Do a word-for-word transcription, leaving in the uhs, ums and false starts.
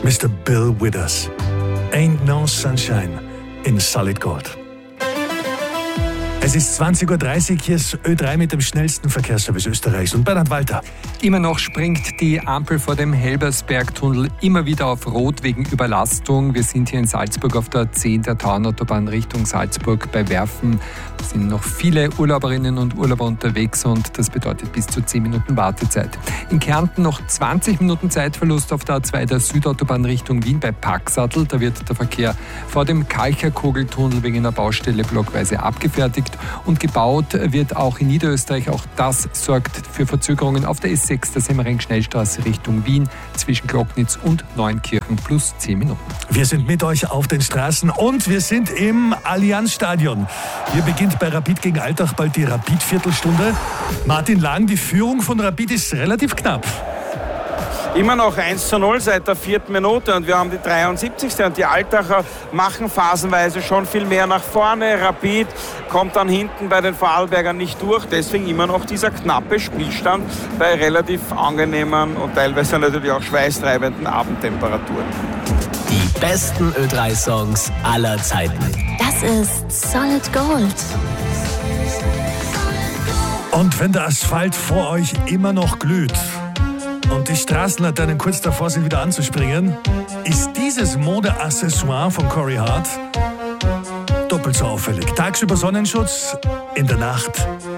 Mister Bill Withers. Ain't no sunshine in solid gold. Es ist zwanzig Uhr dreißig, hier ist Ö drei mit dem schnellsten Verkehrsservice Österreichs und Bernhard Walter. Immer noch springt die Ampel vor dem Helbersbergtunnel immer wieder auf Rot wegen Überlastung. Wir sind hier in Salzburg auf der zehn der Tauernautobahn Richtung Salzburg bei Werfen. Es sind noch viele Urlauberinnen und Urlauber unterwegs und das bedeutet bis zu zehn Minuten Wartezeit. In Kärnten noch zwanzig Minuten Zeitverlust auf der A zwei der Südautobahn Richtung Wien bei Paxatl. Da wird der Verkehr vor dem Kalcherkogeltunnel wegen einer Baustelle blockweise abgefertigt. Und gebaut wird auch in Niederösterreich. Auch das sorgt für Verzögerungen auf der S sechs der Semmering-Schnellstraße Richtung Wien zwischen Glocknitz und Neunkirchen plus zehn Minuten. Wir sind mit euch auf den Straßen und wir sind im Allianzstadion. Hier beginnt bei Rapid gegen Altach bald die Rapid-Viertelstunde. Martin Lang, die Führung von Rapid ist relativ knapp. Immer noch eins zu null seit der vierten Minute und wir haben die dreiundsiebzigste und die Altacher machen phasenweise schon viel mehr nach vorne. Rapid kommt dann hinten bei den Vorarlbergern nicht durch, deswegen immer noch dieser knappe Spielstand bei relativ angenehmen und teilweise natürlich auch schweißtreibenden Abendtemperaturen. Die besten Ö drei Songs aller Zeiten. Das ist Solid Gold. Und wenn der Asphalt vor euch immer noch glüht und die Straßenlaternen kurz davor sind, wieder anzuspringen, ist dieses Modeaccessoire von Corey Hart doppelt so auffällig. Tagsüber Sonnenschutz, in der Nacht